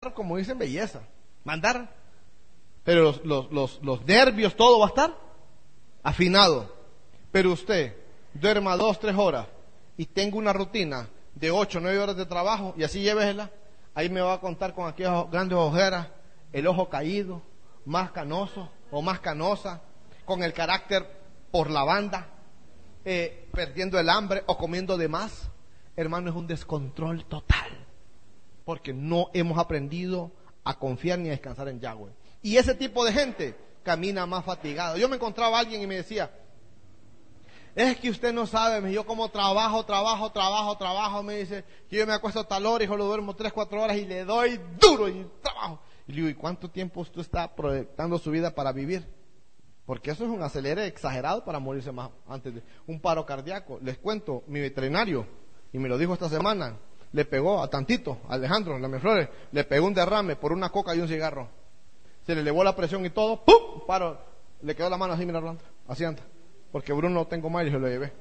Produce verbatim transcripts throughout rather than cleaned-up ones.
como dicen, belleza, mandar, pero los, los, los, los nervios, todo va a estar afinado. Pero usted duerma dos, tres horas y tenga una rutina de ocho, nueve horas de trabajo y así llévesela, ahí me va a contar con aquellas grandes ojeras, el ojo caído, más canoso o más canosa, con el carácter por la banda, eh, perdiendo el hambre o comiendo de más. Hermano, es un descontrol total, porque no hemos aprendido a confiar ni a descansar en Yahweh. Y ese tipo de gente camina más fatigado. Yo me encontraba a alguien y me decía, es que usted no sabe, yo como trabajo, trabajo, trabajo, trabajo, me dice, que yo me acuesto a tal hora y solo duermo tres, cuatro horas y le doy duro y trabajo. Y le digo, ¿y cuánto tiempo usted está proyectando su vida para vivir? Porque eso es un acelere exagerado para morirse más antes de un paro cardíaco. Les cuento, mi veterinario, y me lo dijo esta semana, le pegó a tantito, a Alejandro, la Flores, le pegó un derrame por una coca y un cigarro. Se le elevó la presión y todo, ¡pum! Paro, le quedó la mano así, mira, Orlando, así anda. Porque Bruno no tengo más y se lo llevé.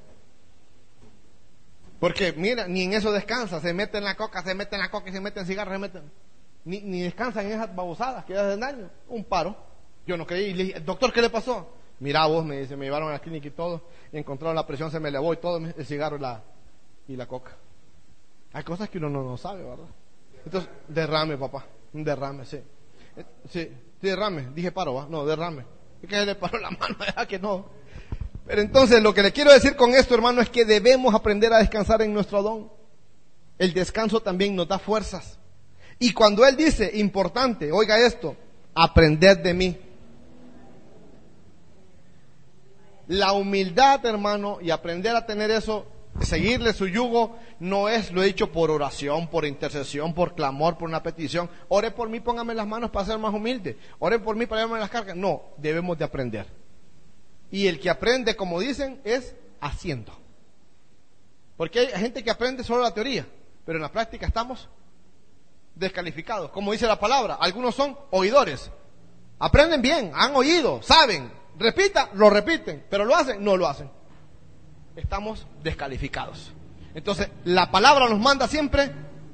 Porque mira, ni en eso descansa, se mete en la coca, se mete en la coca y se mete en cigarros, se mete en... Ni, ni descansan en esas babosadas que hacen daño. Un paro. Yo no creí. Y le dije, doctor, ¿qué le pasó? Mira vos, me dice, me llevaron a la clínica y todo, y encontraron la presión, se me elevó y todo, el cigarro y la, y la coca. Hay cosas que uno no, no sabe, ¿verdad? Entonces, derrame, papá, un derrame, sí. Sí, sí, derrame, dije paro, ¿va? No, derrame. Es que le paró la mano, ¿verdad que no? Pero entonces, lo que le quiero decir con esto, hermano, es que debemos aprender a descansar en nuestro don. El descanso también nos da fuerzas. Y cuando Él dice, importante, oiga esto, aprended de mí. La humildad, hermano, y aprender a tener eso, seguirle su yugo, no es, lo he dicho, por oración, por intercesión, por clamor, por una petición. Ore por mí, póngame las manos para ser más humilde. Ore por mí para llevarme las cargas. No, debemos de aprender. Y el que aprende, como dicen, es haciendo. Porque hay gente que aprende solo la teoría, pero en la práctica estamos descalificados. Como dice la palabra, algunos son oidores. Aprenden bien, han oído, saben, repita, lo repiten, pero lo hacen, no lo hacen. Estamos descalificados. Entonces, la palabra nos manda siempre,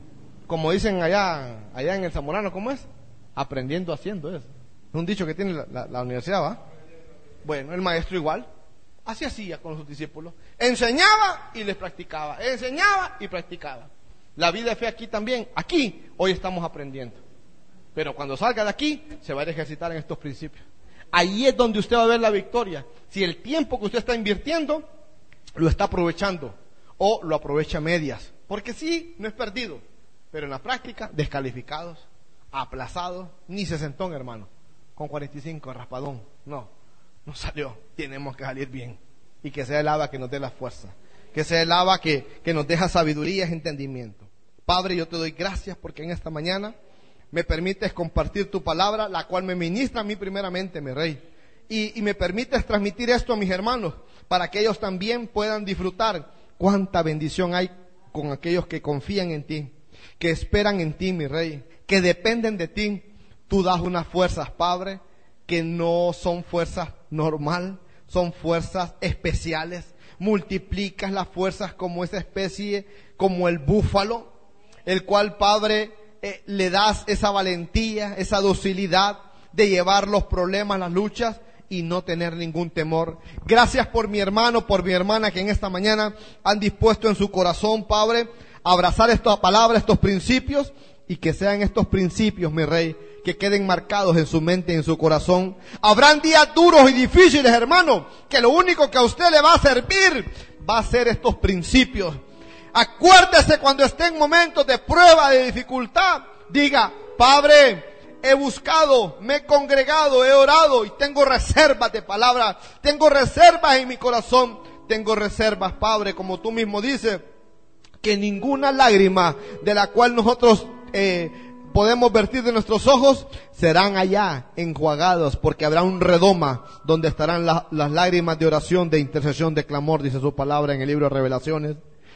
como dicen allá, allá en el Zamorano, ¿cómo es? Aprendiendo haciendo, es. Es un dicho que tiene la, la, la universidad, ¿va? Bueno, el maestro igual, así hacía con sus discípulos. Enseñaba y les practicaba, enseñaba y practicaba. La vida de fe aquí también, aquí, hoy estamos aprendiendo. Pero cuando salga de aquí, se va a ejercitar en estos principios. Ahí es donde usted va a ver la victoria. Si el tiempo que usted está invirtiendo, lo está aprovechando, o lo aprovecha a medias. Porque sí, no es perdido, pero en la práctica, descalificados, aplazados, ni sesentón, hermano, con cuarenta y cinco, raspadón. No, no salió. Tenemos que salir bien. Y que sea el Abba que nos dé la fuerza. Que sea el Abba que, que nos deja sabiduría y entendimiento. Padre, yo te doy gracias porque en esta mañana me permites compartir tu palabra, la cual me ministra a mí primeramente, mi Rey. Y, y me permites transmitir esto a mis hermanos, para que ellos también puedan disfrutar cuánta bendición hay con aquellos que confían en ti, que esperan en ti, mi Rey, que dependen de ti. Tú das unas fuerzas, Padre, que no son fuerzas normal, son fuerzas especiales. Multiplicas las fuerzas como esa especie, como el búfalo, el cual, Padre, eh, le das esa valentía, esa docilidad de llevar los problemas, las luchas y no tener ningún temor. Gracias por mi hermano, por mi hermana que en esta mañana han dispuesto en su corazón, Padre, a abrazar esta palabra, estos principios, y que sean estos principios, mi Rey, que queden marcados en su mente y en su corazón. Habrán días duros y difíciles, hermano, que lo único que a usted le va a servir va a ser estos principios. Acuérdese cuando esté en momentos de prueba, de dificultad, diga, Padre, he buscado, me he congregado, he orado y tengo reservas de palabras, tengo reservas en mi corazón, tengo reservas, Padre, como tú mismo dices, que ninguna lágrima de la cual nosotros eh, podemos vertir de nuestros ojos serán allá enjuagados, porque habrá un redoma donde estarán la, las lágrimas de oración, de intercesión, de clamor, dice su palabra en el libro de Revelaciones.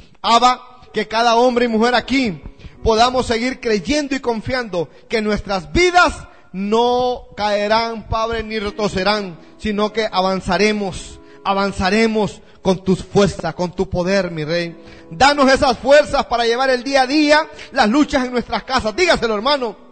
Abba, que cada hombre y mujer aquí podamos seguir creyendo y confiando que nuestras vidas no caerán, Padre, ni retrocederán, sino que avanzaremos, avanzaremos con tus fuerzas, con tu poder, mi Rey. Danos esas fuerzas para llevar el día a día las luchas en nuestras casas. Dígaselo, hermano.